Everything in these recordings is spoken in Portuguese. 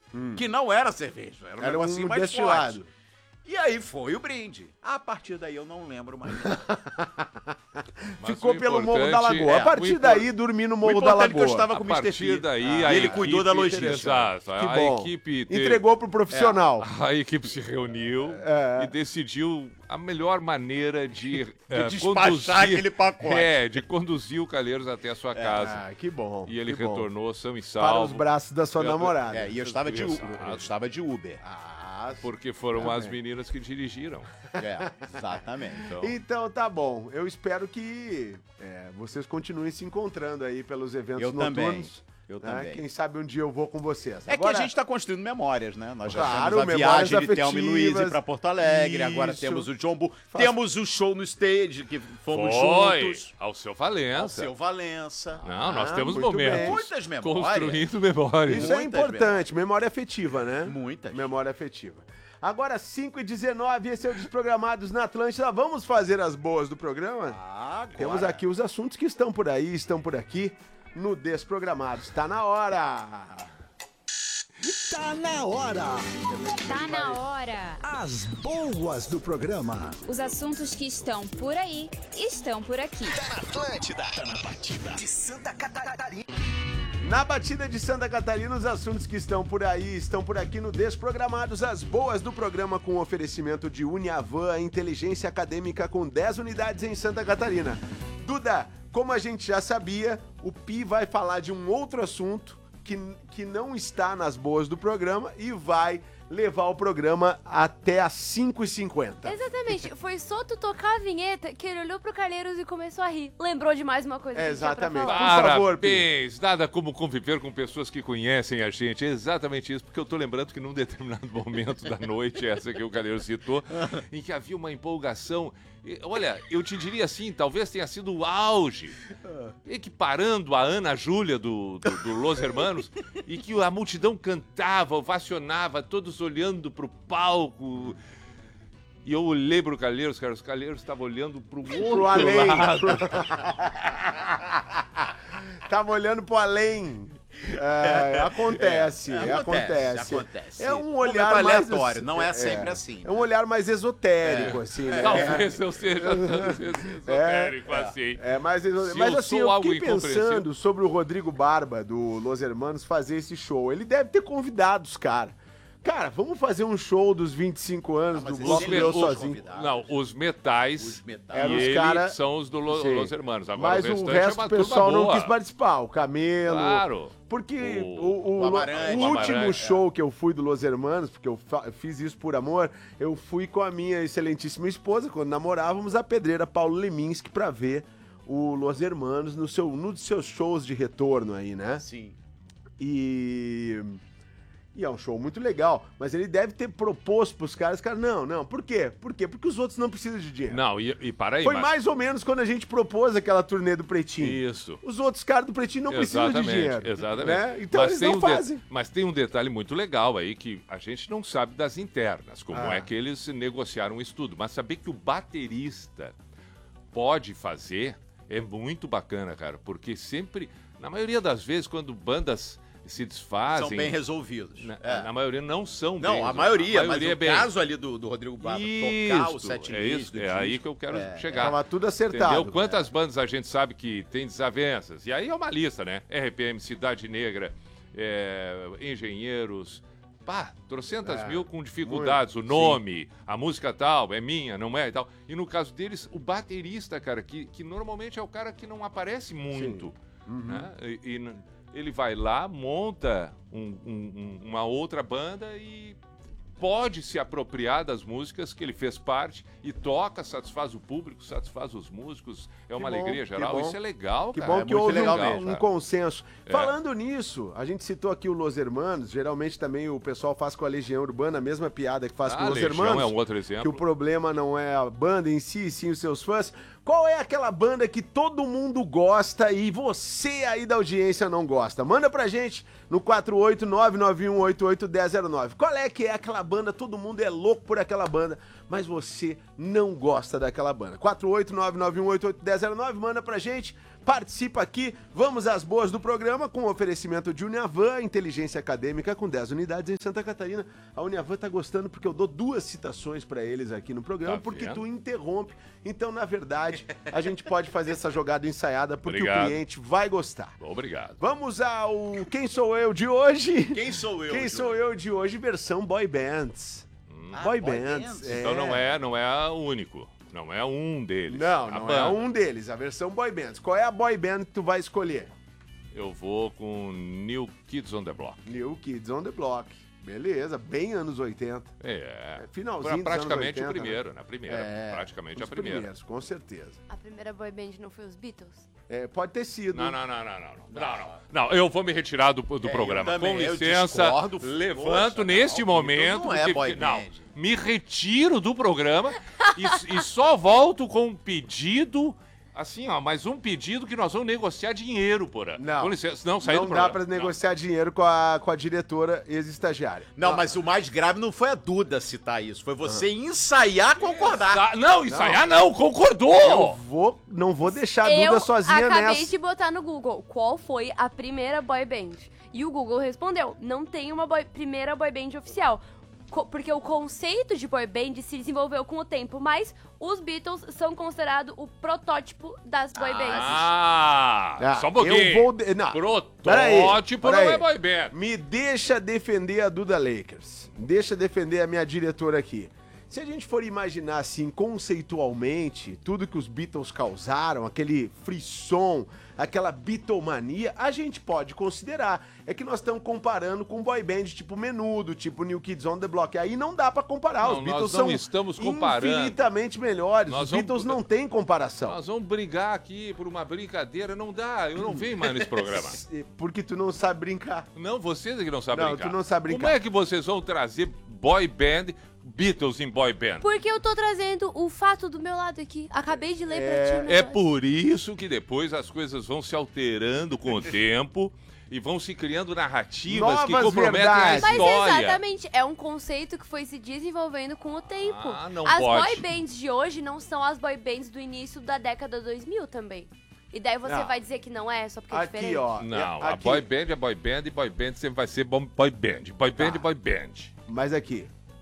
que não era cerveja, era um negocinho mais destilado. forte. E aí foi o brinde. A partir daí eu não lembro mais. Ficou pelo Morro da Lagoa. A partir daí, dormi no Morro da Lagoa. Que eu estava com o Mr. P. Daí, e ele cuidou da logística. Exato. Que bom. Entregou pro profissional. A equipe se reuniu e decidiu a melhor maneira de despachar aquele pacote. De conduzir o Calheiros até a sua casa. Ah, que bom. E ele retornou são e para salvo. os braços da sua namorada. E eu estava de Uber. Porque foram as meninas que dirigiram. Exatamente. Então tá bom. Eu espero que vocês continuem se encontrando aí pelos eventos noturnos. Eu também. Quem sabe um dia eu vou com vocês. É Agora, que a gente tá construindo memórias, né? Nós já claro, temos a viagem de afetivas, Thelma e Luiz pra Porto Alegre, agora isso. temos o John Bull, temos o show no stage, que fomos juntos. Ao seu Valença. Ao seu Valença. Não, nós temos muito momentos. bem. Muitas memórias. Construindo memórias. Isso é Muitas importante, memória afetiva, né? Muitas. Memória afetiva. Agora, 5h19, esse é o Desprogramados na Atlântida. Vamos fazer as boas do programa? Agora. Temos aqui os assuntos que estão por aí, estão por aqui, no Desprogramados. Tá na hora! Tá na hora! Tá na hora! As boas do programa. Os assuntos que estão por aí, estão por aqui. Tá na Atlântida. Tá na batida de Santa Catarina. Na batida de Santa Catarina, os assuntos que estão por aí, estão por aqui no Desprogramados, as boas do programa com oferecimento de Uniavan, a inteligência acadêmica com 10 unidades em Santa Catarina. Duda, como a gente já sabia, o Pi vai falar de um outro assunto que não está nas boas do programa e vai levar o programa até às 5h50. Exatamente. Foi só tu tocar a vinheta que ele olhou pro Calheiros e começou a rir. Lembrou de mais uma coisa. Exatamente. Que Por favor, Parabéns! Nada como conviver com pessoas que conhecem a gente. É exatamente isso, porque eu tô lembrando que num determinado momento da noite, essa que o Calheiros citou, em que havia uma empolgação. Olha, eu te diria assim, talvez tenha sido o auge, equiparando a Ana Júlia do Los Hermanos, e que a multidão cantava, ovacionava, todos olhando pro palco. E eu olhei pro Calheiros, cara, os Calheiros estavam olhando pro outro lado. Tava olhando pro além. Acontece. É um olhar mais aleatório, não é sempre assim. É um olhar mais esotérico, assim, né? Talvez eu seja esotérico assim. Mas assim, eu fiquei pensando sobre o Rodrigo Barba, do Los Hermanos, fazer esse show. Ele deve ter convidado os caras. Cara, vamos fazer um show dos 25 anos do Bloco Eu Sozinho. Não, os metais eram os cara... são os do Los Hermanos. Agora, mas o resto do pessoal não quis participar. O Camelo... Claro. Porque o último show que eu fui do Los Hermanos, porque eu fiz isso por amor, eu fui com a minha excelentíssima esposa, quando namorávamos, a pedreira Paulo Leminski, pra ver o Los Hermanos nos seus shows de retorno aí, né? Sim. E é um show muito legal, mas ele deve ter proposto pros caras, não, por quê? Porque os outros não precisam de dinheiro. Não, e para aí. Foi mais ou menos quando a gente propôs aquela turnê do Pretinho. Isso. Os outros caras do Pretinho não precisam de dinheiro. Exatamente. Né? Então eles não fazem. Mas tem um detalhe muito legal aí que a gente não sabe das internas, como é que eles negociaram isso tudo. Mas saber que o baterista pode fazer é muito bacana, cara, porque sempre, na maioria das vezes, quando bandas se desfazem... São bem resolvidos. Na maioria não são não, bem a maioria, mas é o bem. caso ali do Rodrigo Barba, tocar o setlist... É aí que eu quero chegar. Tava tudo acertado. Entendeu? Quantas bandas a gente sabe que tem desavenças? E aí é uma lista, né? RPM, Cidade Negra, Engenheiros... trocentas mil com dificuldades, o nome, a música tal, é minha, não é e tal. E no caso deles, o baterista, cara, que normalmente é o cara que não aparece muito, né? Ele vai lá, monta uma outra banda e pode se apropriar das músicas que ele fez parte e toca, satisfaz o público, satisfaz os músicos, é uma alegria geral, isso é legal, que cara. Bom que houve um consenso. É. Falando nisso, a gente citou aqui o Los Hermanos, geralmente também o pessoal faz com a Legião Urbana, a mesma piada que faz com o Los Hermanos. É um outro exemplo. Que o problema não é a banda em si, sim os seus fãs. Qual é aquela banda que todo mundo gosta e você aí da audiência não gosta? Manda pra gente no 48991881009. Qual é que é aquela banda, todo mundo é louco por aquela banda, mas você não gosta daquela banda? 48991881009, manda pra gente. participa aqui. Vamos às boas do programa com o oferecimento de Uniavan, inteligência acadêmica com 10 unidades em Santa Catarina. A Uniavan tá gostando porque eu dou 2 citações pra eles aqui no programa, Tá porque vendo? tu interrompe. Então, na verdade, a gente pode fazer essa jogada ensaiada porque Obrigado. o cliente vai gostar. Obrigado. Vamos ao Quem Sou Eu de hoje. Quem sou eu? Quem sou eu de hoje, versão boy bands. Boy bands. Então não é o único. Não é um deles. Não, A não é banda. um deles, a versão boy bands. Qual é a boy band que tu vai escolher? Eu vou com New Kids on the Block. New Kids on the Block. Beleza, bem anos 80. Finalzinho dos praticamente anos 80, o primeiro, na primeira. Praticamente a os primeira. primeiros, com certeza. A primeira boy band não foi os Beatles? Pode ter sido. Não, eu vou me retirar do programa. também, Com eu licença, discordo. levanto Poxa, neste não, momento. não é porque- boy não, band. me retiro do programa e só volto com um pedido. Assim, ó, mais um pedido que nós vamos negociar dinheiro, porra. Não. Com licença, não, sair do Não programa. dá pra negociar dinheiro com a diretora ex-estagiária. Não, mas o mais grave não foi a Duda citar isso, foi você ensaiar concordar. Não, ensaiar não, concordou! Não vou deixar a Eu Duda sozinha acabei nessa. de botar no Google qual foi a primeira boy band. E o Google respondeu, não tem uma primeira boy band oficial. Porque o conceito de boy band se desenvolveu com o tempo, mas os Beatles são considerados o protótipo das boy bands. Só um pouquinho. Eu vou... Não. Protótipo Peraí. não é boy band. Me deixa defender a Duda Lakers. Deixa defender a minha diretora aqui. Se a gente for imaginar assim, conceitualmente, tudo que os Beatles causaram, aquele frisson, aquela Beatlemania, a gente pode considerar. É que nós estamos comparando com boy band tipo Menudo, tipo New Kids on the Block. Aí não dá pra comparar. Não, Os Beatles nós não são estamos comparando. infinitamente melhores. Nós Os vamos- Beatles não têm comparação. Nós vamos brigar aqui por uma brincadeira, não dá, eu não venho mais nesse programa. Porque tu não sabe brincar. Não, vocês é que não sabem Não, brincar. tu não sabe brincar. Como é que vocês vão trazer boy band, Beatles em boy band? Porque eu tô trazendo o fato do meu lado aqui. Acabei de ler pra ti. o É negócio. por isso que depois as coisas vão se alterando com o tempo e vão se criando narrativas que Novas comprometem verdades. a Mas história. exatamente, é um conceito que foi se desenvolvendo com o tempo. Ah, não as pode. boy bands de hoje não são as boy bands do início da década 2000 também. E daí você Não. vai dizer que não é, só porque é Aqui, diferente? ó. Não, a aqui, boy band é boy band e boy band sempre vai ser boy band. Boy band Tá. é boy band. Mas aqui.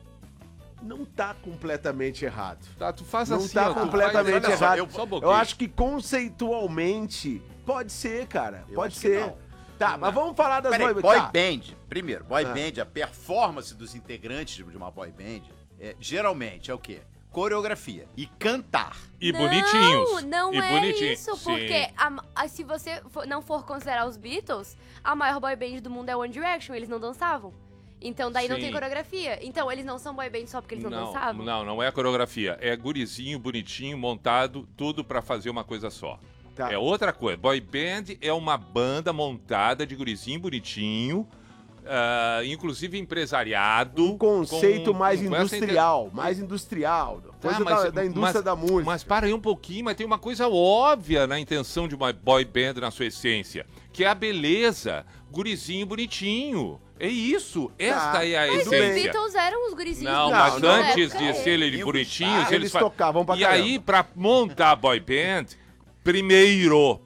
Não tá completamente errado. Tá, tu faz Não assim, tá ó, tu completamente faz- olha só, errado. só um pouquinho. Eu acho que conceitualmente pode ser, cara. Pode acho que ser. não. Tá, mas vamos falar das Peraí, boy boy tá. band, primeiro, boy Ah. band, a performance dos integrantes de uma boy band, geralmente é o quê? Coreografia e cantar. E bonitinhos. Não e é bonitinhos. isso, Sim. porque se você não for considerar os Beatles, a maior boy band do mundo é One Direction, eles não dançavam. Então daí não Sim. tem coreografia. Então eles não são boy band só porque eles não dançavam? Não é coreografia. É gurizinho, bonitinho, montado, tudo pra fazer uma coisa só. Tá. É outra coisa. Boy band é uma banda montada de gurizinho bonitinho, inclusive empresariado. Um conceito mais com essa industrial. Mais industrial. Coisa da indústria da música. Mas para aí um pouquinho, mas tem uma coisa óbvia na intenção de uma boy band na sua essência, que é a beleza. Gurizinho bonitinho. É isso. Esta é a Mas os essência. Beatles eram os gurizinhos Não, bonitinhos mas na antes época, de serem bonitinhos, eles tocavam pra E caramba. aí, pra montar a boy band, primeiro,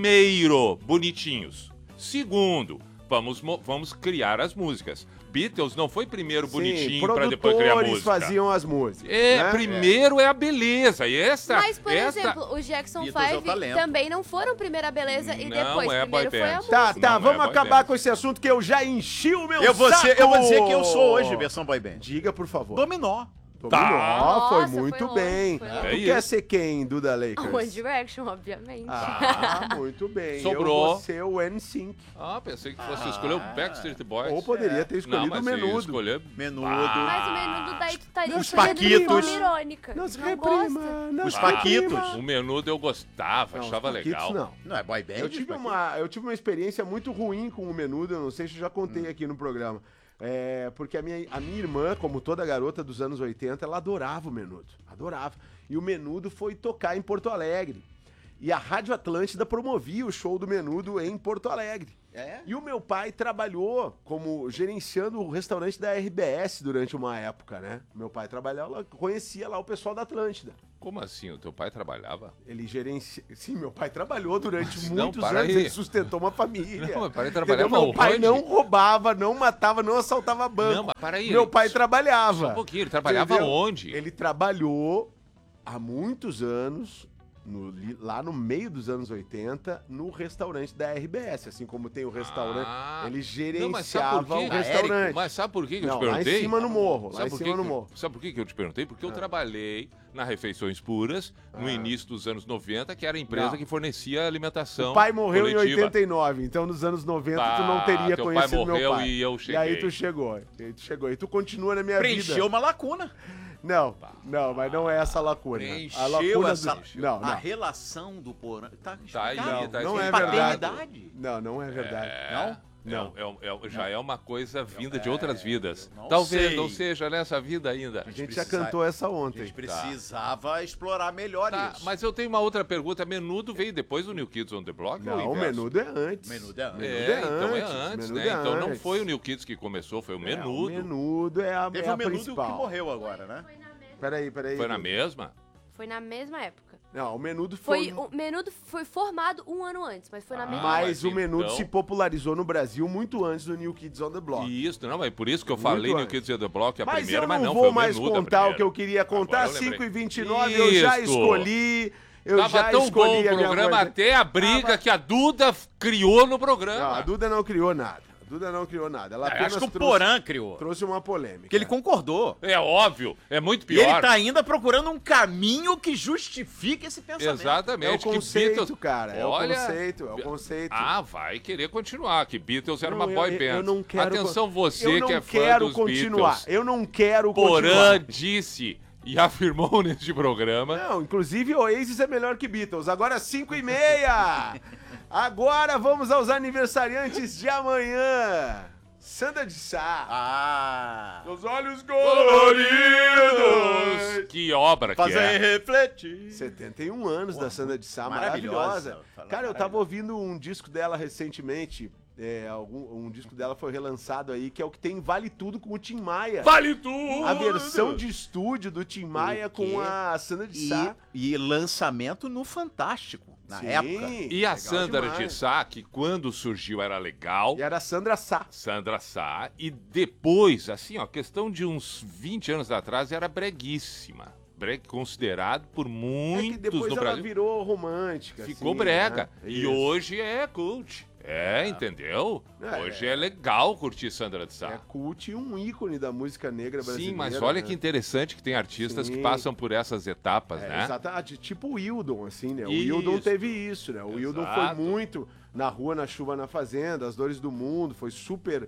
bonitinhos. Segundo, vamos criar as músicas. Beatles não foi primeiro bonitinho pra depois criar produtores música. faziam as músicas. né? Primeiro é a beleza. E essa, Mas, por essa... exemplo, os Jackson Beatles é o 5 talento. também não foram primeira beleza e Não depois é boy primeiro foi a band. música. Tá, Não, vamos é boy acabar band. com esse assunto que eu já enchi o meu Eu vou saco. dizer quem eu sou hoje, versão boy band. Diga, por favor. Dominó. Dominó, Tá. foi Nossa, muito foi longe, bem. foi Tu longe. É quer isso. ser quem, Duda Lakers? One Direction, obviamente. Ah, muito bem. Sobrou. Eu vou ser o NSYNC. Pensei que você escolheu Backstreet Boys. Ou poderia ter escolhido não, o mas você Menudo. escolheu... Menudo. Mas o menudo daí tu estaria Os escolhendo de Paquitos. forma irônica. Não se Não reprima. gosta. Não Os se Paquitos. reprima. O menudo eu gostava, Não, achava os Paquitos legal. não. Não é boy band? Eu tive uma experiência muito ruim com o Menudo, eu não sei se eu já contei aqui no programa. Porque a minha irmã, como toda garota dos anos 80, ela adorava o Menudo. Adorava. E o Menudo foi tocar em Porto Alegre. E a Rádio Atlântida promovia o show do Menudo em Porto Alegre. É? E o meu pai trabalhou como gerenciando o restaurante da RBS durante uma época, né? Meu pai trabalhava lá, conhecia lá o pessoal da Atlântida. Como assim? O teu pai trabalhava? Ele gerencia... Sim, meu pai trabalhou durante Não, muitos para anos, aí. ele sustentou uma família. Não, meu pai Entendeu? trabalhava Meu pai onde? não roubava, não matava, não assaltava banco. Não, mas para aí. Meu pai Só trabalhava. um pouquinho, ele trabalhava Entendeu? onde? Ele trabalhou há muitos anos, lá no meio dos anos 80, no restaurante da RBS. Assim como tem o restaurante, ele Não, mas sabe por gerenciava quê? o restaurante. Mas sabe por quê que eu Não, te lá perguntei? em cima no morro, lá Sabe em por cima quê no que- morro. Sabe por que eu te perguntei? Porque eu trabalhei na Refeições Puras no início dos anos 90, que era a empresa Não. que fornecia alimentação O pai morreu coletiva. em 89, então nos anos 90 tu não teria teu pai conhecido meu morreu pai. e eu E aí cheguei. tu chegou, e tu continua na minha Preencheu vida. uma lacuna. Não, mas não é essa lacuna. Preencheu A lacuna essa... Não, A não. relação do Porã... Tá aí, explicado. tá Não é explicado. verdade. Paternidade. Não é verdade. Não? Não. Já é uma coisa vinda de outras vidas. não Talvez sei. não seja nessa vida ainda. A gente já precisa- cantou essa A ontem. gente precisava explorar melhor Tá, isso. mas eu tenho uma outra pergunta. Menudo veio depois do New Kids on the Block? ou Não, o inverso? menudo é antes. Menudo é antes. Então é antes, Menudo né? é Então não antes. foi o New Kids que começou, foi o O Menudo. menudo é a, Teve é a o Menudo principal. que morreu agora, né? Peraí. Foi na mesma? Foi na mesma época. Não, o menudo foi... O Menudo foi formado um ano antes, mas foi na mesma Mas mas o menudo então- se popularizou no Brasil muito antes do New Kids on the Block. Isso, não, mas por isso que eu falei New antes. Kids on the Block a Mas primeira, eu mas não não vou foi o mais Menudo a contar o primeira. que eu queria contar. Agora eu lembrei. 5h29 eu já Isso. escolhi. Eu Tava já tão bom escolhi o a minha programa coisa. até a briga que a Duda criou no programa. Não, a Duda não criou nada. Ela Eu apenas acho que o trouxe, Porã criou. trouxe uma polêmica. Porque ele concordou. É óbvio, é muito E pior. ele tá ainda procurando um caminho que justifique esse pensamento. É o Exatamente. que conceito, Beatles... cara. É Olha... o conceito. Ah, vai querer continuar, que Beatles era Não, uma boy band. eu não quero... Atenção você eu não que é fã quero dos continuar. Beatles. Eu não quero Porã continuar. disse e afirmou neste programa. Não, inclusive Oasis é melhor que Beatles. Agora 5h30. Agora vamos aos aniversariantes de amanhã. Sandra de Sá. Ah. Os olhos Coloridos! Que obra que Fazer é. refletir. 71 anos da Sandra de Sá, maravilhosa. maravilhosa. Cara, eu tava ouvindo um disco dela recentemente. Um disco dela foi relançado aí, que é o que tem Vale Tudo com o Tim Maia. Vale tudo! A versão de estúdio do Tim Maia quê? com a Sandra de Sá. E lançamento no Fantástico, na Sim, época. E a legal Sandra demais. de Sá, que quando surgiu era legal. E era a Sandra Sá. Sandra Sá. E depois, assim, ó, questão de uns 20 anos atrás, era breguíssima. Considerado por É que muitos depois no ela Brasil. virou romântica. Ficou assim, brega. né? E Isso. hoje é cult. Entendeu? É, Hoje é legal curtir Sandra de Sá. É cult e um ícone da música negra brasileira. Sim, mas olha né? que interessante que tem artistas Sim. que passam por essas etapas, né? Exatamente, tipo o Wildon, assim, né? O Isso. Wildon teve isso, né? O Wildon foi Exato. muito na rua, na chuva, na fazenda, As Dores do Mundo, foi super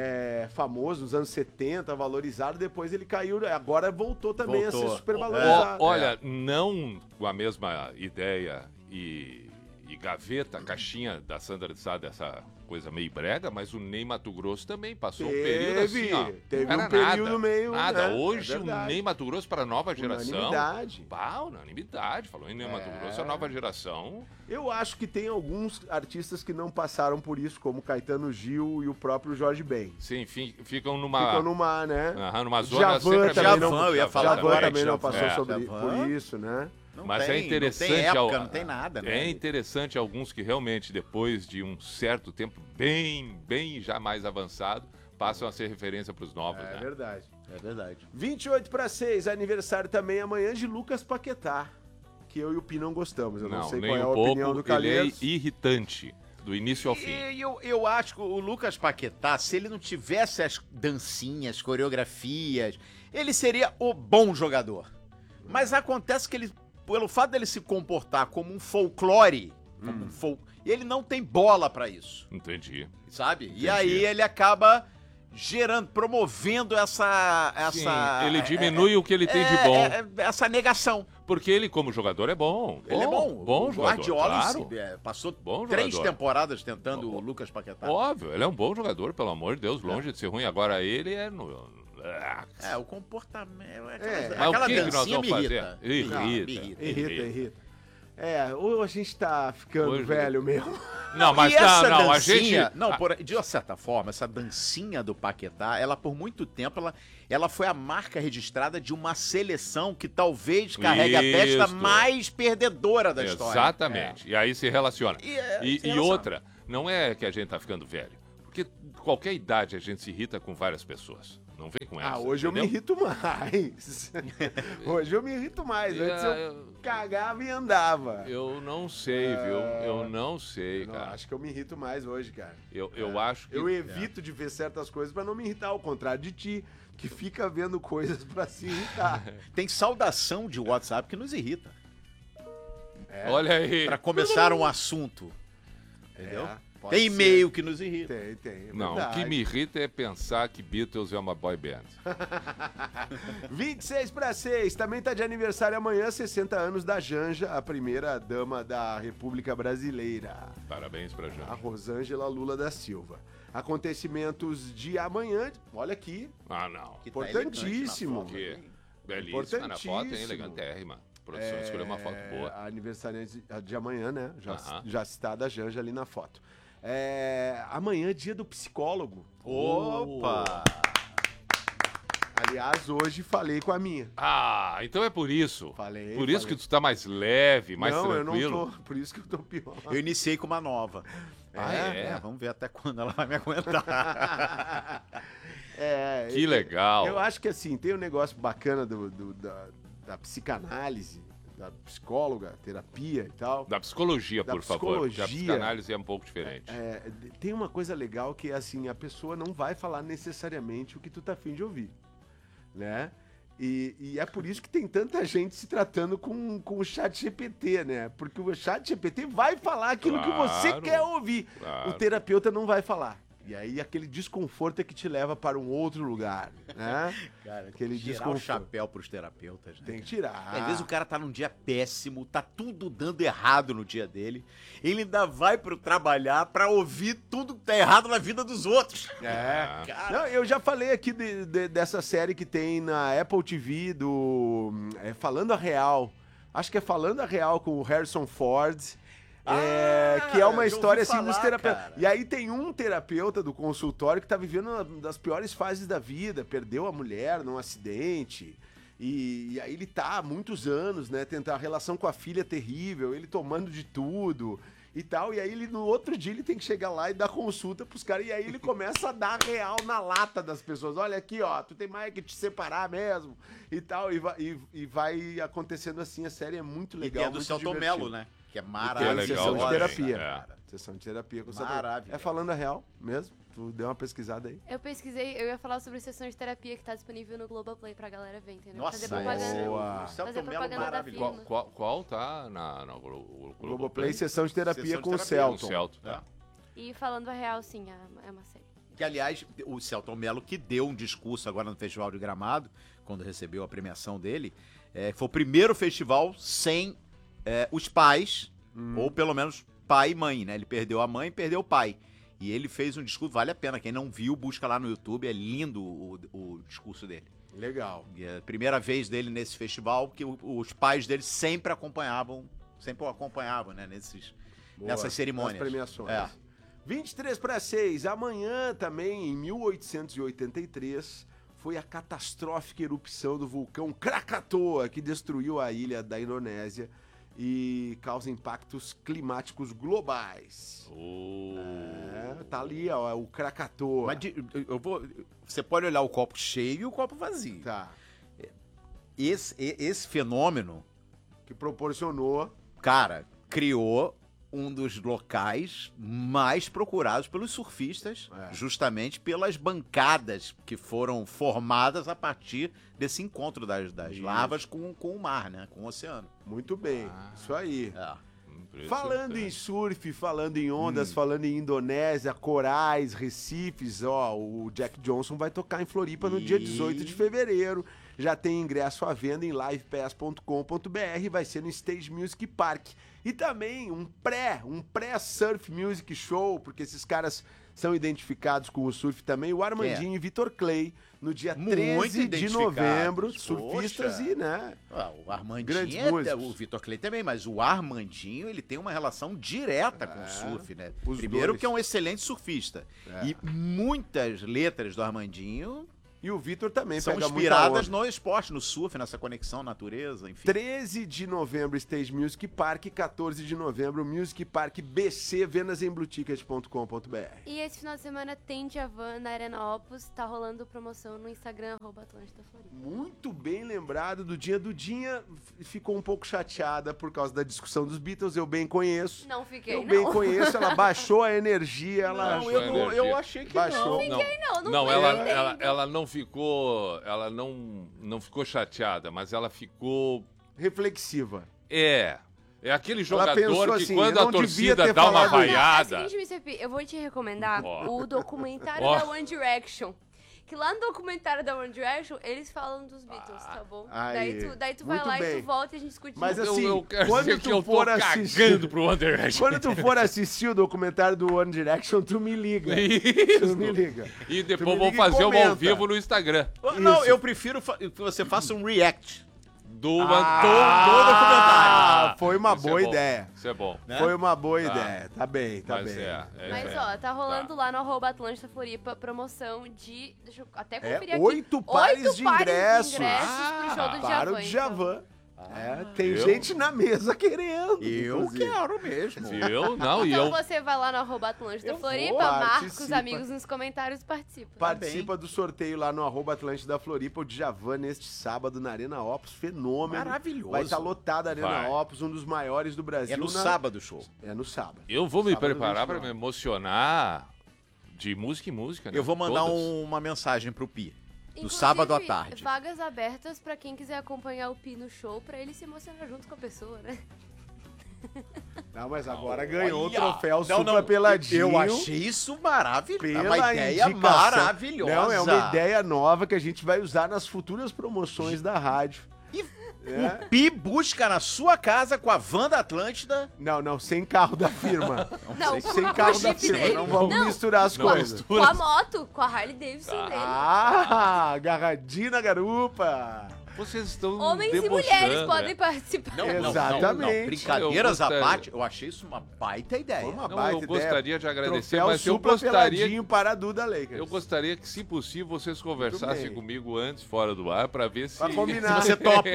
famoso nos anos 70, valorizado, depois ele caiu, agora voltou também a Voltou. ser super valorizado. Olha, não com a mesma ideia e gaveta, caixinha da Sandra de Sá, dessa coisa meio brega, mas o Ney Mato Grosso também passou um período assim, ó. Teve não era um período nada, meio, nada. né? Hoje É o verdade. Ney Mato Grosso para a nova geração. Unanimidade. Unanimidade. Falou em Ney Mato Grosso, a nova geração. Eu acho que tem alguns artistas que não passaram por isso, como Caetano Gil e o próprio Jorge Ben. Sim, ficam numa. Ficam numa, né? Numa zona Djavan sempre também Djavan, eu ia falar Djavan agora, também não Djavan. passou Djavan. por isso, né? Não Mas tem, é interessante. Não tem época, não tem nada, né? É interessante alguns que realmente, depois de um certo tempo bem já mais avançado, passam a ser referência para os novos, É né? verdade. É verdade. 28/6, aniversário também amanhã de Lucas Paquetá, que eu e o Pi não gostamos. Eu não, sei nem qual é a um pouco. opinião do Ele Calheiros. é irritante, do início ao fim. E eu acho que o Lucas Paquetá, se ele não tivesse as dancinhas, coreografias, ele seria o bom jogador. Mas acontece que ele, pelo fato dele se comportar como um folclore, ele não tem bola pra isso, Entendi. sabe? Entendi. E aí ele acaba promovendo essa Sim, ele diminui o que ele tem de bom. essa negação. Porque ele, como jogador, é bom. Ele é bom. Bom O jogador, Guardiola claro. passou Bom 3 jogador. temporadas tentando o Lucas Paquetá. Óbvio, ele é um bom jogador, pelo amor de Deus, longe de ser ruim. Agora ele é... O comportamento. Mas o Aquela que nós dancinha vamos me fazer? irrita. Irrita. Irrita. Ou a gente tá ficando Hoje- velho mesmo. Não, mas E essa não, a dancinha, gente... não, de uma certa forma, essa dancinha do Paquetá, ela por muito tempo, ela foi a marca registrada de uma seleção que talvez carregue a testa Isso. mais perdedora da história. Exatamente. E aí se relaciona. E, E, se e relaciona. outra, não é que a gente tá ficando velho. Porque qualquer idade a gente se irrita com várias pessoas. Não vem com essa. Hoje eu me entendeu? irrito mais. Hoje eu me irrito mais. E, Antes eu cagava e andava. Eu não sei, viu? Eu não sei, Não, cara. acho que eu me irrito mais hoje, cara. Eu acho que... Eu evito de ver certas coisas pra não me irritar, ao contrário de ti, que fica vendo coisas pra se irritar. Tem saudação de WhatsApp que nos irrita. Olha aí. Pra começar um assunto. Entendeu? Pode Tem ser. e-mail que nos irrita. Tem. É Não, o verdade. que me irrita é pensar que Beatles é uma boy band. 26 para 6, também tá de aniversário amanhã, 60 anos da Janja, a primeira dama da República Brasileira, Parabéns pra a gente. Rosângela Lula da Silva. Acontecimentos de amanhã, olha aqui, Ah, não. Que tá importantíssimo. elegante na foto. Que belíssima na foto, hein? Importantíssimo. Elegantérrima. A produção escolheu uma foto boa. A aniversariante de amanhã, né? Aham. Já citada a Janja ali na foto. Amanhã é dia do psicólogo. Opa! Aliás, hoje falei com a minha. Ah, então é por isso. Falei. Por isso que tu tá mais leve, mais não, tranquilo. eu não tô. Por isso que eu tô pior. Eu iniciei com uma nova. Ah, é? Vamos ver até quando ela vai me aguentar. Que legal. Eu acho que assim, tem um negócio bacana da psicanálise, da psicóloga, terapia e tal. Da psicologia, Da por favor. psicologia. A psicanálise é um pouco diferente. Tem uma coisa legal que é assim, a pessoa não vai falar necessariamente o que tu tá afim de ouvir, né? E é por isso que tem tanta gente se tratando com o chat GPT, né? Porque o chat GPT vai falar aquilo que você Claro, quer ouvir. claro. O terapeuta não vai falar. E aí aquele desconforto é que te leva para um outro lugar, né? Cara, Aquele tirar o desconforto. chapéu pros terapeutas, né? Tem que tirar. Às vezes o cara tá num dia péssimo, tá tudo dando errado no dia dele. Ele ainda vai pro trabalhar pra ouvir tudo que tá errado na vida dos outros. Cara, Não, eu já falei aqui dessa série que tem na Apple TV do Falando a Real. Acho que é Falando a Real com o Harrison Ford. Que é uma já história ouvi assim dos falar, terapeutas. cara. E aí tem um terapeuta do consultório que tá vivendo uma das piores fases da vida, perdeu a mulher num acidente. E aí ele tá há muitos anos, né? Tentar a relação com a filha terrível, ele tomando de tudo e tal. E aí ele no outro dia ele tem que chegar lá e dar consulta pros caras. E aí ele começa a dar real na lata das pessoas. Olha aqui, ó, tu tem mais que te separar mesmo e tal. E vai acontecendo assim. A série é muito e legal. tem a do muito Celton divertida. Mello, né? Que é Tem maravilhoso. sessão de legal, terapia. é. Sessão de terapia com o Maravilhoso. É Falando a Real mesmo? Tu deu uma pesquisada aí? Eu pesquisei, eu ia falar sobre sessão de terapia que tá disponível no Globoplay pra galera ver, entendeu? Nossa, Fazer propaganda. boa. O Celton Fazer Mello propaganda da maravilhoso. firma. Qual tá na Globoplay, sessão de terapia Sessão de com o terapia. Celton. Celton. É. E falando a real, sim, é uma série. Que, aliás, o Celton Mello, que deu um discurso agora no Festival de Gramado, quando recebeu a premiação dele, foi o primeiro festival sem os pais, ou pelo menos pai e mãe, né? Ele perdeu a mãe e perdeu o pai. E ele fez um discurso, vale a pena. Quem não viu, busca lá no YouTube, é lindo o discurso dele. Legal. E é a primeira vez dele nesse festival, que os pais dele sempre acompanhavam, né? Nessas cerimônias. Nas premiações. É. 23 para 6, amanhã também, em 1883, foi a catastrófica erupção do vulcão Krakatoa, que destruiu a ilha da Indonésia e causa impactos climáticos globais. Tá ali, ó, o Krakatoa. Mas você pode olhar o copo cheio e o copo vazio. Tá. Esse fenômeno, Que proporcionou... cara, criou um dos locais mais procurados pelos surfistas, justamente pelas bancadas que foram formadas a partir desse encontro das lavas com o mar, né? Com o oceano. Muito bem, isso aí. Impressionante. Falando em surf, falando em ondas, falando em Indonésia, corais, recifes, ó, o Jack Johnson vai tocar em Floripa no dia 18 de fevereiro. Já tem ingresso à venda em livepass.com.br, vai ser no Stage Music Park. E também um pré-surf music show, porque esses caras são identificados com o surf também. O Armandinho e Vitor Clay, no dia Muito 13 de identificados. novembro. Poxa. Surfistas e, né? O Armandinho Grandes é, músicos. o Vitor Clay também, mas o Armandinho, ele tem uma relação direta com o surf, né? os Primeiro dois. que é um excelente surfista. E muitas letras do Armandinho E o Vitor também são pega muita inspiradas onda. no esporte, no surf, nessa conexão natureza, enfim. 13 de novembro, Stage Music Park. 14 de novembro, Music Park BC, vendas em blueticket.com.br. E esse final de semana tem Djavan na Arena Opus, tá rolando promoção no Instagram, @Atlântida Floripa. Muito bem lembrado do Dinha. Dudinha ficou um pouco chateada por causa da discussão dos Beatles, eu bem conheço. Não fiquei, Eu bem não. conheço, ela baixou a energia, ela... Não, eu achei que Baixou. não. Não, fui ela não ficou. Ela não ficou chateada, mas ela ficou. reflexiva. É aquele Ela pensou jogador que assim, quando eu a não devia torcida ter dá uma falado isso. Não, é o vaiada. seguinte, Mr. P, eu vou te recomendar Ó. o documentário Ó. da One Direction. Que lá no documentário da One Direction, eles falam dos Beatles, tá bom? Aí. Daí tu vai Muito lá e bem. tu volta e a gente discute. Mas junto. assim, eu quero quando dizer tu que eu tô for assistir- cagando pro One Direction. Quando tu for assistir o documentário do One Direction, tu me liga. Tu me liga. E Tu depois me vou liga e fazer uma comenta. ao vivo no Instagram. Não, Isso. eu prefiro que você faça um react. Do do Foi uma Isso é boa bom, ideia. Isso é bom. Né? Foi uma boa Tá. ideia. Tá bem, tá Mas bem. Mas ó, tá rolando lá no @Atlântida Floripa promoção de. Deixa eu até conferir aqui. 8 pares de ingressos. pro show do Para o Djavan. Djavan. Tem eu- gente na mesa querendo. Eu inclusive. quero mesmo. Viu? Não, e Então eu. você vai lá no @Atlântida Eu vou, Floripa, marca os participa. amigos nos comentários e participa. Participa do sorteio lá no @Atlântida Floripa, o Djavan neste sábado na Arena Opus. Fenômeno. Maravilhoso. Vai estar lotada a Arena Vai. Opus, um dos maiores do Brasil. É no na- sábado o show. É no sábado. Eu vou me Sábado, preparar para 29. me emocionar de música em música, né? Eu vou mandar Todas. uma mensagem pro Pi. No Inclusive, sábado à tarde. Vagas abertas pra quem quiser acompanhar o Pi no show, pra ele se emocionar junto com a pessoa, né? Não, mas agora ganhou o Olha! troféu Não, Super não, Peladinho. Eu achei isso maravilhoso. É Pela uma ideia indicação. maravilhosa. Não, é uma ideia nova que a gente vai usar nas futuras promoções da rádio. E É. o Pi busca na sua casa com a van da Atlântida. Não, sem carro da firma. Não, sem com carro o da Jeep firma. dele. Não vamos Não, misturar as coisas. com a moto, com a Harley Davidson dele. Ah, agarradinho na garupa. Vocês estão Homens e debochando, mulheres né? podem participar. Exatamente. Brincadeiras Eu à gostaria- parte, eu achei isso uma baita ideia. Uma Não, baita eu gostaria ideia. de agradecer, Troféu mas eu Supra gostaria, Peladinho para a Duda Lakers. eu gostaria que, se possível, vocês conversassem bem. comigo antes, fora do ar, para ver se... Pra combinar. Se você topa.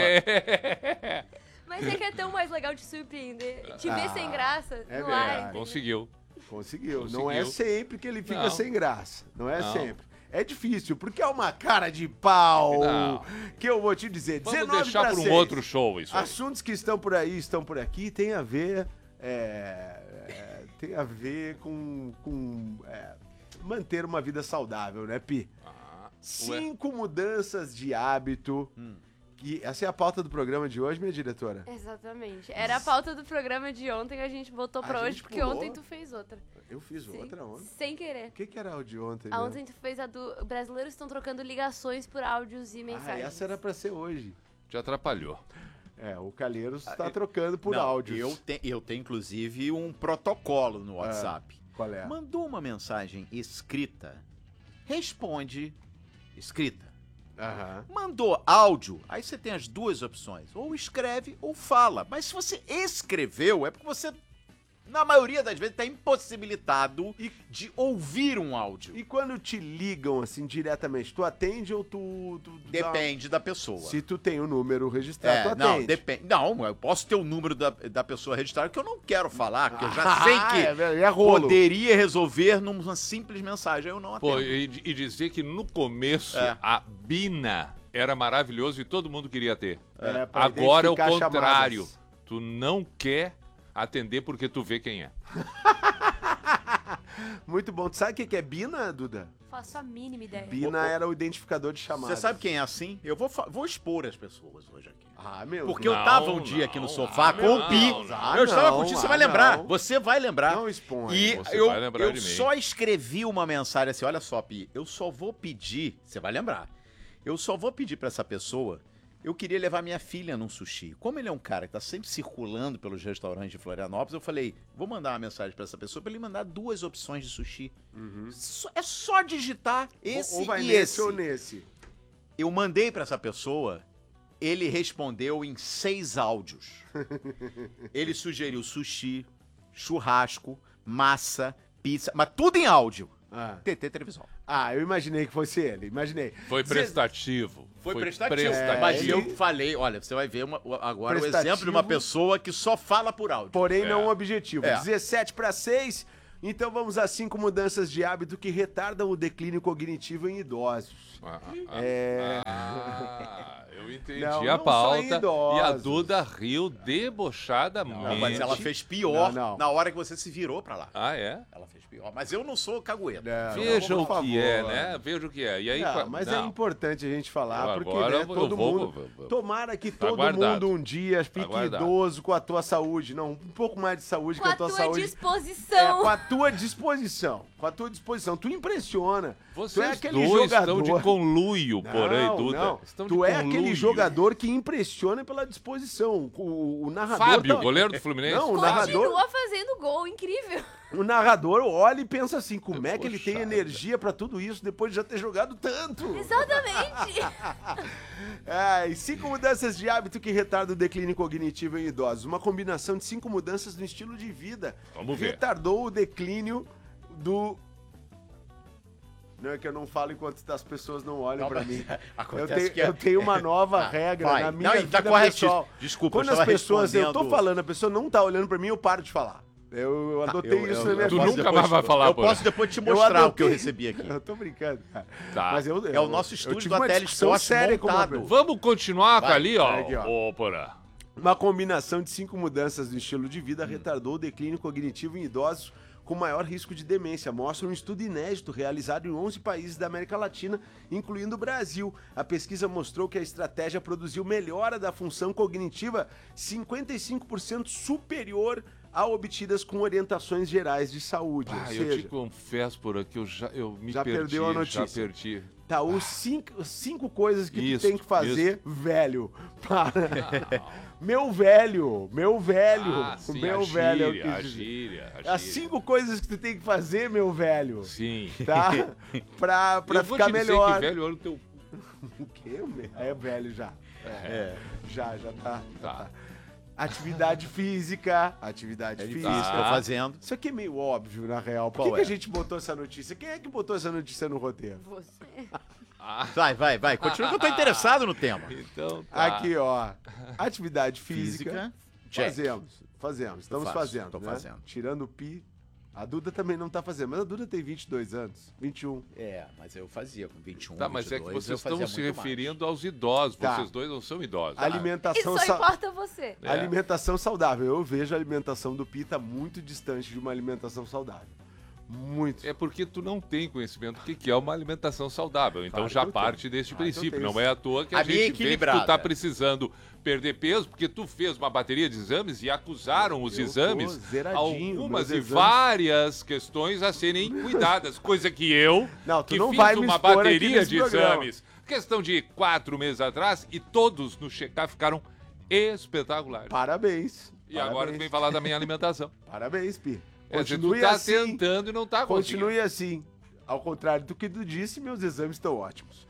Mas é que é tão mais legal te surpreender. Te ver sem graça é no verdade. ar. entendeu? Conseguiu. Conseguiu. Não Conseguiu. é sempre que ele fica Não. sem graça. Não é Não. sempre. É difícil, porque é uma cara de pau. Não. Que eu vou te dizer. Vamos 19 deixar para para um 6. outro show isso aí. Assuntos que estão por aí, estão por aqui, tem a ver. Tem a ver com manter uma vida saudável, né, Pi? Ah, 5 mudanças de hábito. Que essa é a pauta do programa de hoje, minha diretora. Exatamente. Era a pauta do programa de ontem, a gente botou A pra hoje, gente porque pulou. ontem tu fez outra. Eu fiz Sim, outra ontem. sem querer. O que era o de ontem? A mesmo? ontem tu fez a do... Brasileiros estão trocando ligações por áudios e mensagens. essa era pra ser hoje. te atrapalhou. O Calheiros tá trocando por Não, áudios. eu tenho, inclusive, um protocolo no WhatsApp. Qual é? Mandou uma mensagem escrita, responde escrita. Aham. Mandou áudio, aí você tem as duas opções, ou escreve ou fala. Mas se você escreveu, é porque você, na maioria das vezes, está impossibilitado de ouvir um áudio. E quando te ligam assim diretamente, tu atende ou tu Depende da pessoa. Se tu tem o número registrado, tu não, atende. depende. Não, eu posso ter o número da pessoa registrada que eu não quero falar, porque eu já sei que é rolo. poderia resolver numa simples mensagem. Eu não atendo. Pô, e dizer que no começo É. a Bina era maravilhoso e todo mundo queria ter. É, pra Agora é o identificar contrário. chamadas. Tu não quer atender porque tu vê quem é. Muito bom. Tu sabe o que é Bina, Duda? Faço a mínima ideia. Bina era o identificador de chamadas. Você sabe quem é assim? Eu vou expor as pessoas hoje aqui. Ah, meu Porque eu Não, tava um dia aqui no sofá com o Pi. Eu estava contigo, você vai lembrar. não. Você vai lembrar. Não expõe. E Você eu, vai lembrar eu de mim. só escrevi uma mensagem assim, olha só, Pi, eu só vou pedir, você vai lembrar, eu só vou pedir pra essa pessoa Eu queria levar minha filha num sushi. Como ele é um cara que tá sempre circulando pelos restaurantes de Florianópolis, eu falei, vou mandar uma mensagem pra essa pessoa pra ele mandar 2 opções de sushi. É só digitar esse ou vai e nesse esse. ou nesse. Eu mandei pra essa pessoa, ele respondeu em 6 áudios. Ele sugeriu sushi, churrasco, massa, pizza, mas tudo em áudio. TT Televisão. Eu imaginei que fosse ele, imaginei. Foi prestativo. Foi prestativo. Mas eu falei, olha, você vai ver agora o exemplo de uma pessoa que só fala por áudio. Porém, não objetivo. É. 17:06. Então vamos às 5 mudanças de hábito que retardam o declínio cognitivo em idosos. Eu entendi Não, a não só pauta idosos. e a Duda riu debochadamente. Não, mas ela fez pior Não. na hora que você se virou pra lá. Ah, é? Ela fez pior. Mas eu não sou cagueta. Veja por o que favor. é, né? Veja o que é. E aí, Mas é importante a gente falar, Eu porque agora né, eu todo vou- mundo... Tomara que Tá todo guardado. mundo um dia fique guardado. idoso com a tua saúde. Não, um pouco mais de saúde Com que a a tua tua saúde. disposição. Com a tua disposição. Com a tua disposição. Tu impressiona. Vocês tu é aquele dois jogador. estão de conluio, porém, Duda. Não. Estão de Tu é aquele conluio. jogador que impressiona pela disposição. O narrador. Fábio, tá- goleiro do Fluminense. Não, o narrador, Continua fazendo gol, incrível. o narrador olha e pensa assim: como é que ele tem Poxa. energia pra tudo isso depois de já ter jogado tanto? Exatamente. 5 mudanças de hábito que retardam o declínio cognitivo em idosos. Uma combinação de 5 mudanças no estilo de vida. Vamos ver. Retardou o declínio do... Não, é que eu não falo enquanto as pessoas não olham pra mim. Acontece Eu tenho uma nova regra vai. na minha Não, e vida tá corretíssimo. pessoal. Desculpa, Quando eu as estava pessoas... Eu tô respondendo- falando, a pessoa não tá olhando pra mim, eu paro de falar. Eu adotei isso na minha Tu vida. nunca mais vai falar, Eu porra. posso depois te Eu mostrar o que eu adotei- recebi aqui. Eu tô brincando, cara. Tá. Mas É o nosso eu estúdio tive da uma discussão Telesport séria com uma montado. pessoa. Vamos continuar com Vai, ali, ó. aqui, ó. Ô, Porã. Uma combinação de 5 mudanças no estilo de vida retardou o declínio cognitivo em idosos com maior risco de demência, mostra um estudo inédito realizado em 11 países da América Latina, incluindo o Brasil. A pesquisa mostrou que a estratégia produziu melhora da função cognitiva 55% superior a obtidas com orientações gerais de saúde. Ou Eu seja, te confesso, Porã, que eu me Já perdi. perdeu a notícia. Já perdi. tá, os 5 coisas que Isso, tu tem que fazer, velho. Para. Meu velho, meu Sim, meu a velho. é o gíria, que a diz. gíria. As 5 coisas que tu tem que fazer, meu velho, Sim. tá? Pra Eu vou ficar te dizer melhor. que velho, olha o teu... O quê? É velho já. Já tá. Tá. Atividade física. Atividade física. Isso que eu tô fazendo. Isso aqui é meio óbvio, na real. Por Qual que é? a gente botou essa notícia? Quem é que botou essa notícia no roteiro? Você. Vai. Continua que eu tô interessado no tema. Então, tá. Aqui, ó. Atividade física. Física, check. Fazemos. Estamos Faço, fazendo. tô né? fazendo. Tirando o pi. A Duda também não tá fazendo, mas a Duda tem 22 anos. 21. É, mas eu fazia com 21, Tá, mas é que 22, vocês eu estão fazia se muito mais. referindo aos idosos. Tá. Vocês dois não são idosos. Alimentação, Isso só importa você. É. alimentação saudável. Eu vejo a alimentação do pi tá muito distante de uma alimentação saudável. Muito. É porque tu não tem conhecimento do que é uma alimentação saudável. Então Claro já que eu parte tenho. desse Claro que eu princípio. tenho. Não é à toa que a A minha é gente vê que tu equilibrada. tá precisando perder peso, porque tu fez uma bateria de exames e acusaram os Eu tô exames zeradinho, algumas meus e exames. várias questões a serem cuidadas. Coisa que eu, Não, tu que não fiz vai me uma expor aqui bateria nesse de programa. exames, questão de 4 meses atrás, e todos no check-up ficaram espetaculares. Parabéns. E agora tu vem falar da minha alimentação. Parabéns, Pi. Quer dizer, Continue tu tá assim. tentando e não tá conseguindo. Continue assim. Ao contrário do que tu disse, meus exames estão ótimos.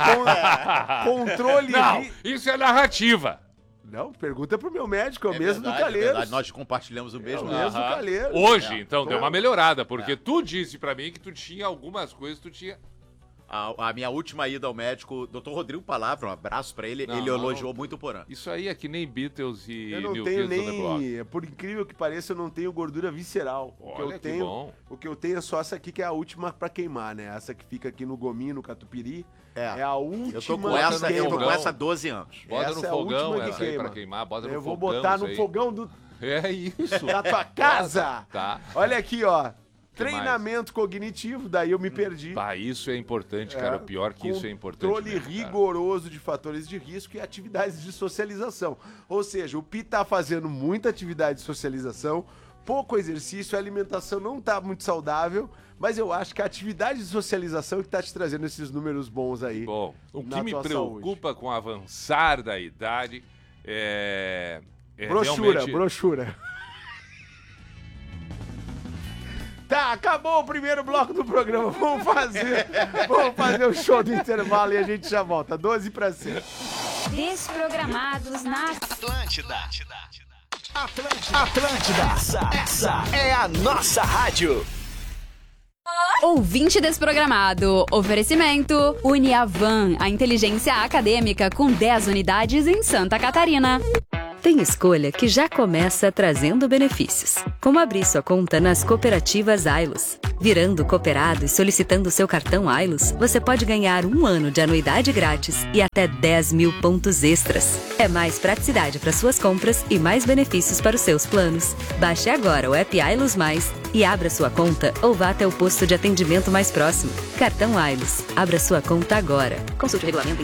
Controle. Não, isso é narrativa. Não, pergunta pro meu médico, é o mesmo verdade, do Calheiros. verdade, nós compartilhamos o É o mesmo. mesmo do Aham. Calheiros. Hoje, É. então, deu uma melhorada, porque tu disse pra mim que tu tinha algumas coisas, tu tinha... A minha última ida ao médico, Dr. Rodrigo Palavra, um abraço pra ele, Não, ele não. elogiou muito o Porã. Isso aí é que nem Beatles e Eu não New tenho Kids on the Block. nem, por incrível que pareça, eu não tenho gordura visceral. Olha que bom. O que eu tenho é só essa aqui que é a última pra queimar, né? Essa que fica aqui no gominho, no catupiry. É a última Eu tô com Bota essa, no eu tô com fogão. essa há 12 anos. Bota Essa no é a fogão última que essa aí queima. pra queimar, bota no Eu vou fogão. botar isso no aí. fogão do, É isso. da tua casa. Tá. Olha aqui, ó. Que Treinamento cognitivo, daí eu me perdi. Bah, isso é importante, cara. O pior que isso é importante. Controle mesmo, cara. rigoroso de fatores de risco e atividades de socialização. Ou seja, o Pi tá fazendo muita atividade de socialização, pouco exercício, a alimentação não tá muito saudável, mas eu acho que a atividade de socialização que tá te trazendo esses números bons aí. Bom, o que me tua preocupa com o avançar da idade é brochura. Tá, acabou o primeiro bloco do programa. Vamos fazer o show do intervalo e a gente já volta. 12 para 7. Desprogramados na Atlântida. Essa é a nossa rádio. Ouvinte desprogramado. Oferecimento Uniavan, a inteligência acadêmica com 10 unidades em Santa Catarina. Tem escolha que já começa trazendo benefícios, como abrir sua conta nas cooperativas Ailos. Virando cooperado e solicitando seu cartão Ailos, você pode ganhar 1 ano de anuidade grátis e até 10 mil pontos extras. É mais praticidade para suas compras e mais benefícios para os seus planos. Baixe agora o app Ailos Mais e abra sua conta ou vá até o posto de atendimento mais próximo. Cartão Ailos. Abra sua conta agora. Consulte o regulamento em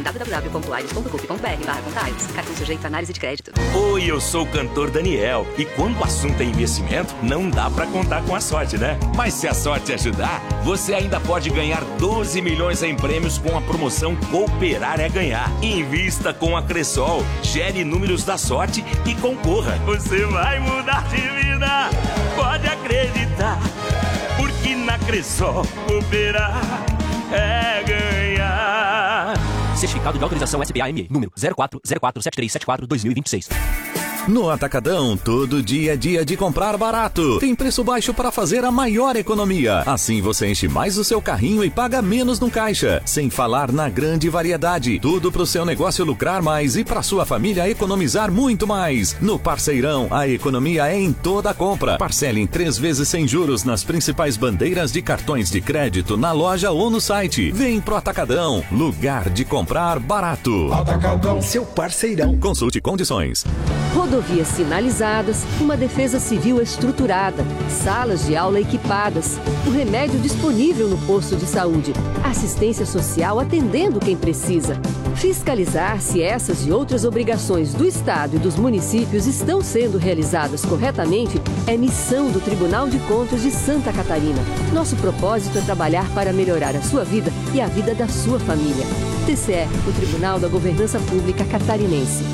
www.ailos.com.br/conta-ailos. Cartão sujeito a análise de crédito. Oi, eu sou o cantor Daniel. E quando o assunto é investimento, não dá pra contar com a sorte, né? Mas se a sorte ajudar, você ainda pode ganhar 12 milhões em prêmios com a promoção Cooperar é Ganhar. Invista com a Cressol, gere números da sorte e concorra. Você vai mudar de vida, pode acreditar. Porque na Cressol, cooperar é ganhar. Certificado de autorização SPA-ME, número 04047374-2026. No Atacadão, todo dia é dia de comprar barato. Tem preço baixo para fazer a maior economia. Assim você enche mais o seu carrinho e paga menos no caixa. Sem falar na grande variedade. Tudo para o seu negócio lucrar mais e para sua família economizar muito mais. No Parceirão, a economia é em toda a compra. Parcele em 3 vezes sem juros nas principais bandeiras de cartões de crédito na loja ou no site. Vem pro Atacadão, lugar de comprar barato. Atacadão, seu parceirão. Consulte condições. Rodovias sinalizadas, uma defesa civil estruturada, salas de aula equipadas, o remédio disponível no posto de saúde, assistência social atendendo quem precisa. Fiscalizar se essas e outras obrigações do Estado e dos municípios estão sendo realizadas corretamente é missão do Tribunal de Contas de Santa Catarina. Nosso propósito é trabalhar para melhorar a sua vida e a vida da sua família. TCE, o Tribunal da Governança Pública Catarinense.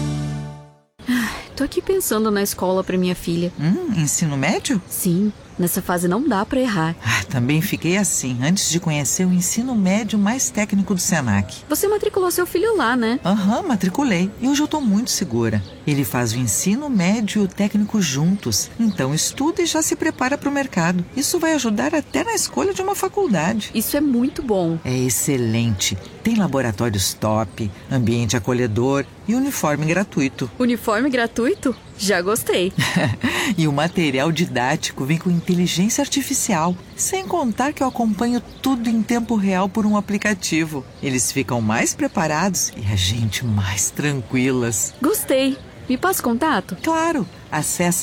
Tô aqui pensando na escola pra minha filha. Ensino médio? Sim, nessa fase não dá pra errar. Também fiquei assim, antes de conhecer o ensino médio mais técnico do Senac. Você matriculou seu filho lá, né? Matriculei. E hoje eu tô muito segura. Ele faz o ensino médio e o técnico juntos. Então estuda e já se prepara pro mercado. Isso vai ajudar até na escolha de uma faculdade. Isso é muito bom. É excelente. Tem laboratórios top, ambiente acolhedor e uniforme gratuito. Uniforme gratuito? Já gostei. E o material didático vem com inteligência artificial. Sem contar que eu acompanho tudo em tempo real por um aplicativo. Eles ficam mais preparados e a gente mais tranquilas. Gostei. Me passa contato? Claro. Acesse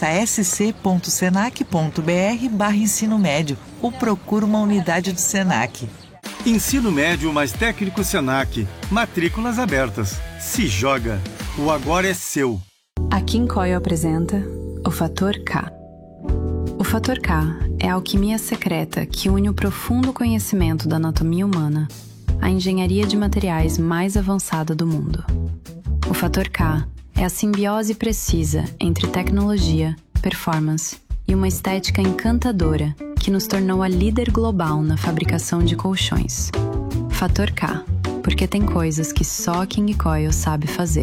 sc.senac.br/ensino médio ou procura uma unidade do Senac. Ensino médio mais técnico Senac. Matrículas abertas. Se joga. O agora é seu. A Kim Coyle apresenta o Fator K. O Fator K é a alquimia secreta que une o profundo conhecimento da anatomia humana à engenharia de materiais mais avançada do mundo. O Fator K é a simbiose precisa entre tecnologia, performance e uma estética encantadora que nos tornou a líder global na fabricação de colchões. Fator K, porque tem coisas que só a King Coyle sabe fazer.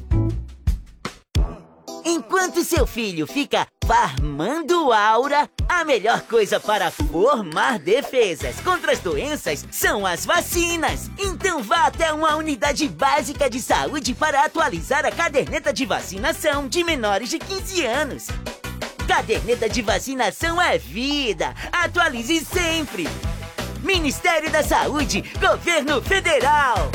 Enquanto seu filho fica farmando aura, a melhor coisa para formar defesas contra as doenças são as vacinas. Então vá até uma unidade básica de saúde para atualizar a caderneta de vacinação de menores de 15 anos. Caderneta de vacinação é vida. Atualize sempre. Ministério da Saúde, Governo Federal.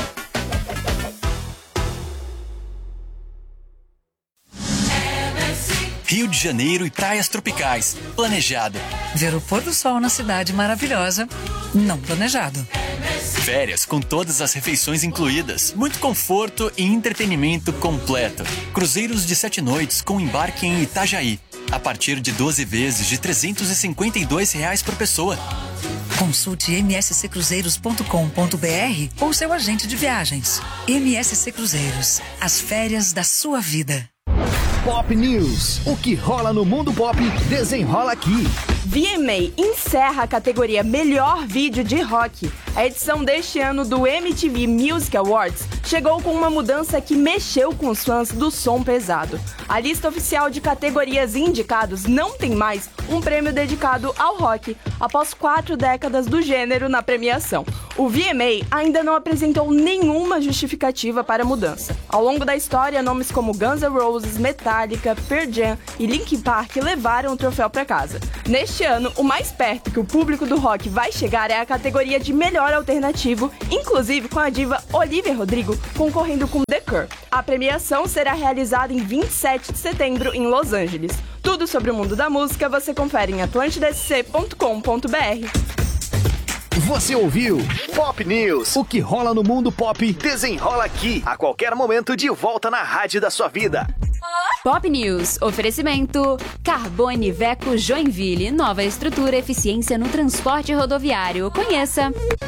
Rio de Janeiro e praias tropicais. Planejado. Ver o pôr do sol na cidade maravilhosa. Não planejado. Férias com todas as refeições incluídas. Muito conforto e entretenimento completo. Cruzeiros de 7 noites com embarque em Itajaí. a partir de 12 vezes de R$ 352 por pessoa. Consulte msccruzeiros.com.br ou seu agente de viagens. MSC Cruzeiros, as férias da sua vida. Pop News. O que rola no mundo pop, desenrola aqui. VMA encerra a categoria Melhor Vídeo de Rock. A edição deste ano do MTV Music Awards chegou com uma mudança que mexeu com os fãs do som pesado. A lista oficial de categorias indicados não tem mais um prêmio dedicado ao rock, após 4 décadas do gênero na premiação. O VMA ainda não apresentou nenhuma justificativa para a mudança. Ao longo da história, nomes como Guns N' Roses, Metallica, Pearl Jam e Linkin Park levaram o troféu para casa. Neste ano, o mais perto que o público do rock vai chegar é a categoria de melhor alternativo, inclusive com a diva Olivia Rodrigo concorrendo com The Cure. A premiação será realizada em 27 de setembro em Los Angeles. Tudo sobre o mundo da música você confere em atlantidasc.com.br. Você ouviu Pop News. O que rola no mundo pop, desenrola aqui. A qualquer momento, de volta na rádio da sua vida. Pop News. Oferecimento Carbone Veco Joinville. Nova estrutura, eficiência no transporte rodoviário. Conheça.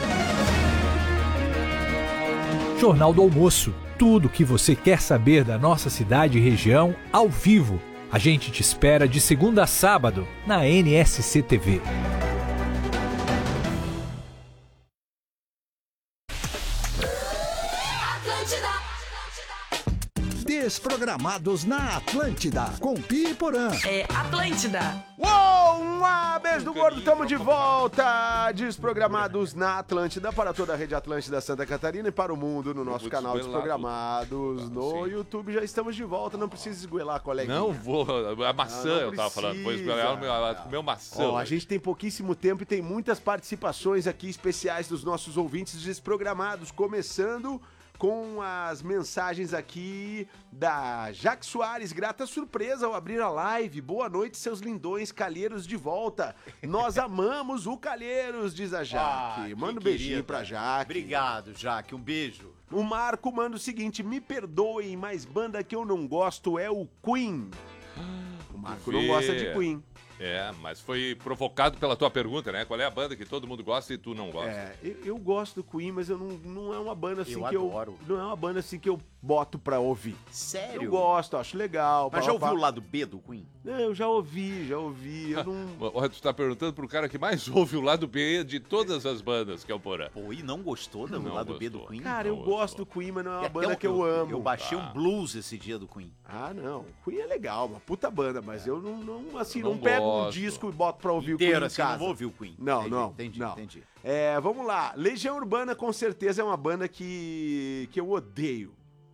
Jornal do Almoço. Tudo o que você quer saber da nossa cidade e região ao vivo. A gente te espera de segunda a sábado na NSC TV. Desprogramados na Atlântida, com Pi e Porã. É Atlântida. Uou, beijo do gordo, tamo de volta. Desprogramados na Atlântida, para toda a rede Atlântida Santa Catarina e para o mundo no nosso canal Desprogramados. No YouTube já estamos de volta, não precisa esgoelar, coleguinha. Não vou, a maçã eu tava falando, pois comeu maçã. Ó, a gente tem pouquíssimo tempo e tem muitas participações aqui especiais dos nossos ouvintes Desprogramados, começando com as mensagens aqui da Jaque Soares. Grata surpresa ao abrir a live. Boa noite, seus lindões Calheiros de volta. Nós amamos o Calheiros, diz a Jaque. Manda um beijinho pra Jaque. Obrigado, Jaque. Um beijo. O Marco manda o seguinte: me perdoem, mas banda que eu não gosto é o Queen. O Marco não gosta de Queen. É, mas foi provocado pela tua pergunta, né? Qual é a banda que todo mundo gosta e tu não gosta? É, eu gosto do Queen, mas eu não é uma banda assim adoro. Não é uma banda assim que eu boto pra ouvir. Sério? Eu gosto, acho legal. Mas já ouviu o lado B do Queen? Não, eu já ouvi. Eu não... Olha, tu tá perguntando pro cara que mais ouve o lado B de todas as bandas, que é o Porã. Pô, e não gostou do lado B do Queen? Cara, eu gosto do Queen, mas não é uma banda que eu amo. Eu baixei um blues esse dia do Queen. Ah, não. O Queen é legal, uma puta banda, mas eu não pego um disco e boto pra ouvir inteiro, o Queen assim, em casa. não vou ouvir o Queen. Não. Entendi. É, vamos lá. Legião Urbana com certeza é uma banda que eu odeio.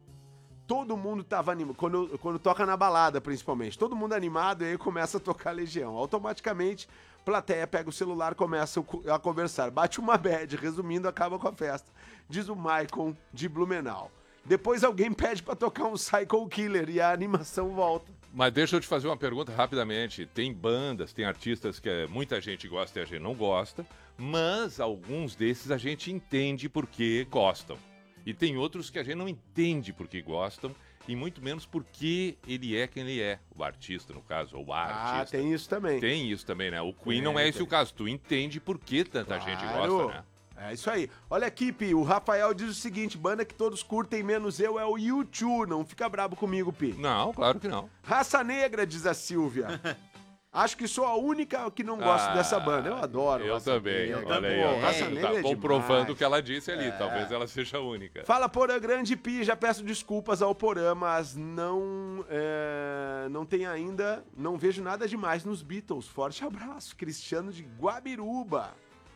Todo mundo tava animado, quando toca na balada, principalmente. Todo mundo animado e aí começa a tocar Legião. Automaticamente, plateia pega o celular, começa a conversar. Bate uma bad, resumindo, acaba com a festa. Diz o Maicon de Blumenau. Depois alguém pede pra tocar um Psycho Killer e a animação volta. Mas deixa eu te fazer uma pergunta rapidamente. Tem bandas, tem artistas que muita gente gosta e a gente não gosta, mas alguns desses a gente entende porque gostam. E tem outros que a gente não entende porque gostam e muito menos porque ele é quem ele é. O artista, no caso, ou a artista. Ah, tem isso também. Tem isso também, né? O Queen não é esse o caso. Tu entende por que tanta gente gosta, né? É isso aí. Olha aqui, Pi, o Rafael diz o seguinte: banda que todos curtem menos eu é o U2. Não fica brabo comigo, Pi. Não, claro que não. Raça Negra, diz a Silvia. Acho que sou a única que não gosta dessa banda. Eu adoro. Eu também. Olha aí, ó. Raça Negra tá comprovando o que ela disse ali. Talvez ela seja a única. Fala, Porã, grande Pi. Já peço desculpas ao Porã, mas não tem ainda, não vejo nada demais nos Beatles. Forte abraço. Cristiano de Guabiruba.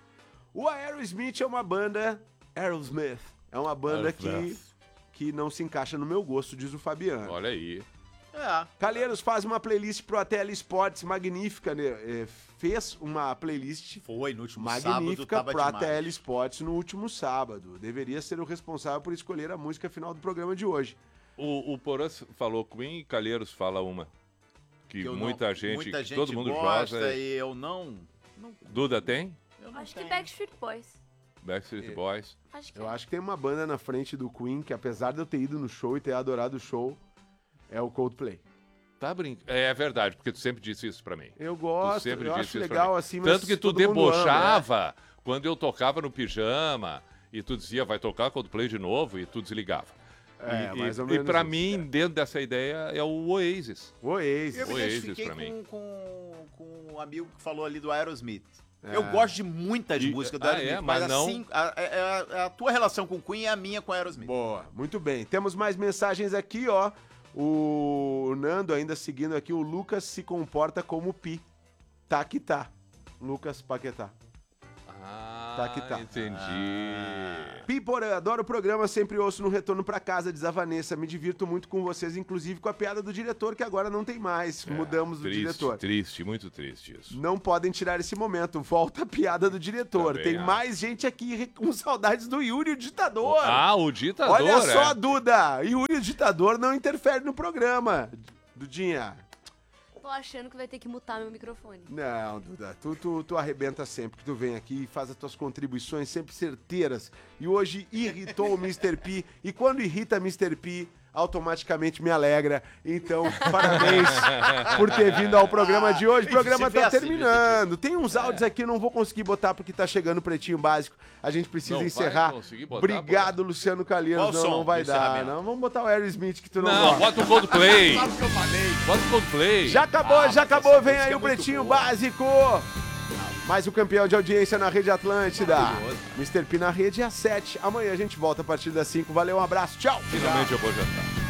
O Aerosmith é uma banda... Aerosmith é uma banda que não se encaixa no meu gosto, diz o Fabiano. Olha aí. Calheiros faz uma playlist pro ATL Sports magnífica, né? Fez uma playlist no último magnífica sábado, pro ATL Sports no último sábado. Deveria ser o responsável por escolher a música final do programa de hoje. O Porã falou Queen e Calheiros fala uma. Que muita gente todo mundo gosta e eu não... Duda tem? Acho que Backstreet Boys. Backstreet Boys. Eu acho que tem uma banda na frente do Queen que, apesar de eu ter ido no show e ter adorado o show, é o Coldplay. Tá brincando. É verdade, porque tu sempre disse isso pra mim. Eu gosto, eu acho legal assim, mas tanto que tu debochava quando eu tocava no pijama e tu dizia, vai tocar Coldplay de novo e tu desligava. Mais ou menos. E pra mim, dentro dessa ideia, é o Oasis. Oasis. Eu me Oasis identifiquei pra mim. com um amigo que falou ali do Aerosmith. Eu gosto de muitas músicas do Aerosmith, mas não... assim, a tua relação com o Queen é a minha com o Aerosmith. Boa, muito bem. Temos mais mensagens aqui, ó. O Nando ainda seguindo aqui, o Lucas se comporta como Pi. Tá que tá. Lucas Paquetá. Tá que tá. Entendi. Pipor, eu adoro o programa, sempre ouço no retorno pra casa, diz a Vanessa. Me divirto muito com vocês, inclusive com a piada do diretor, que agora não tem mais. Mudamos o diretor. Triste, muito triste isso. Não podem tirar esse momento. Volta a piada do diretor. Também tem mais gente aqui com saudades do Yuri, o ditador. O ditador, Olha só, Duda. Yuri, o ditador, não interfere no programa. Dudinha. Tô achando que vai ter que mutar meu microfone. Não, Duda, tu arrebenta sempre que tu vem aqui e faz as tuas contribuições sempre certeiras. E hoje irritou o Mr. P. E quando irrita Mr. P, automaticamente me alegra. Então, parabéns por ter vindo ao programa de hoje. O programa tá terminando. Tem uns áudios aqui, eu não vou conseguir botar porque tá chegando o Pretinho Básico. A gente precisa encerrar. Obrigado, Luciano Calheiros. Não vai dar. Não, vamos botar o Aerosmith que tu não gosta. Bota o Coldplay. Sabe o que eu falei? Bota o Coldplay. Já acabou. Vem aí o Pretinho Básico. Mais um campeão de audiência na Rede Atlântida. Mr. P na rede às 7. Amanhã a gente volta a partir das 5. Valeu, um abraço, tchau. Finalmente eu vou jantar.